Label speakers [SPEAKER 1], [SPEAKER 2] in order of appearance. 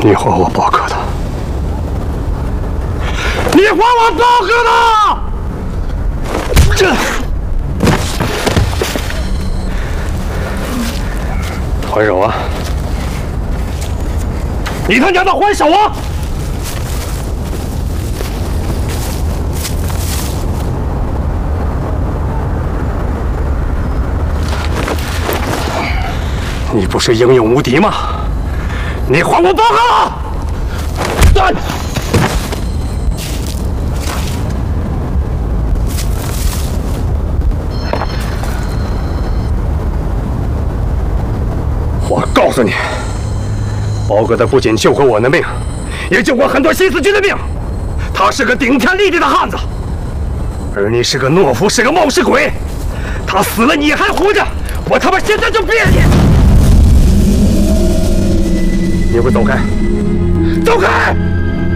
[SPEAKER 1] 你还我包哥的！你还我包哥的！这还手啊！你他娘的还手啊！你不是英勇无敌吗？你还我包哥了！我告诉你，包哥他不仅救过我的命，也救过很多新四军的命。他是个顶天立地的汉子，而你是个懦夫，是个冒失鬼。他死了，你还活着，我他妈现在就毙了你！你给我走开！走开！